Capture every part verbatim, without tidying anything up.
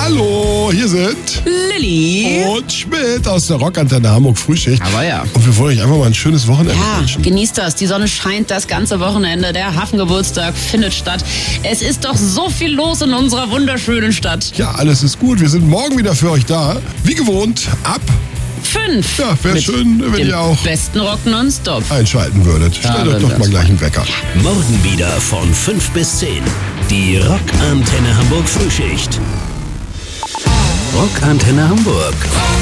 Hallo, hier sind Lilly und Schmidt aus der Rockantenne Hamburg Frühschicht. Aber ja. Und wir wollen euch einfach mal ein schönes Wochenende Ja, wünschen. genießt das. Die Sonne scheint das ganze Wochenende. Der Hafengeburtstag findet statt. Es ist doch so viel los in unserer wunderschönen Stadt. Ja, alles ist gut. Wir sind morgen wieder für euch da. Wie gewohnt, ab Fünf. Ja, wäre Mit schön, wenn dem ihr auch besten Rock nonstop. einschalten würdet. Ja, Stellt euch wenn doch das mal gleich einen Wecker. Morgen wieder von fünf bis zehn. Die Rockantenne Hamburg Frühschicht. Rockantenne Hamburg.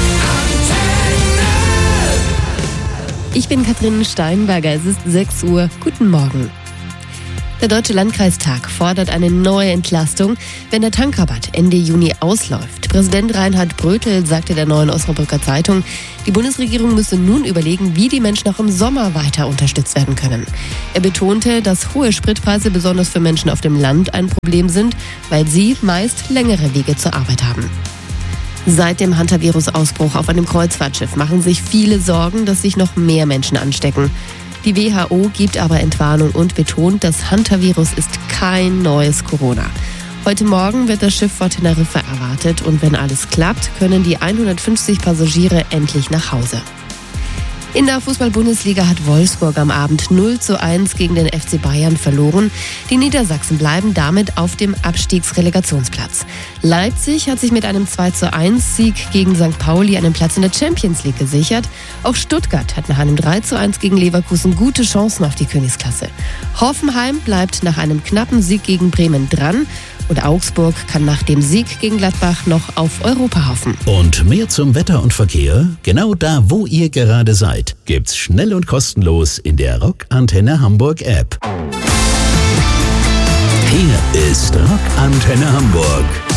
Ich bin Katrin Steinberger, es ist sechs Uhr. Guten Morgen. Der Deutsche Landkreistag fordert eine neue Entlastung, wenn der Tankrabatt Ende Juni ausläuft. Präsident Reinhard Brötel sagte der Neuen Osnabrücker Zeitung, die Bundesregierung müsse nun überlegen, wie die Menschen auch im Sommer weiter unterstützt werden können. Er betonte, dass hohe Spritpreise besonders für Menschen auf dem Land ein Problem sind, weil sie meist längere Wege zur Arbeit haben. Seit dem Hantavirus-Ausbruch auf einem Kreuzfahrtschiff machen sich viele Sorgen, dass sich noch mehr Menschen anstecken. Die W H O gibt aber Entwarnung und betont, das Hantavirus ist kein neues Corona. Heute Morgen wird das Schiff vor Teneriffa erwartet und wenn alles klappt, können die hundertfünfzig Passagiere endlich nach Hause. In der Fußball-Bundesliga hat Wolfsburg am Abend null zu eins gegen den F C Bayern verloren. Die Niedersachsen bleiben damit auf dem Abstiegsrelegationsplatz. Leipzig hat sich mit einem zwei zu eins Sieg gegen Sankt Pauli einen Platz in der Champions League gesichert. Auch Stuttgart hat nach einem drei zu eins gegen Leverkusen gute Chancen auf die Königsklasse. Hoffenheim bleibt nach einem knappen Sieg gegen Bremen dran. Und Augsburg kann nach dem Sieg gegen Gladbach noch auf Europa hoffen. Und mehr zum Wetter und Verkehr, genau da, wo ihr gerade seid, gibt's schnell und kostenlos in der Rockantenne Hamburg App. Hier ist Rockantenne Hamburg.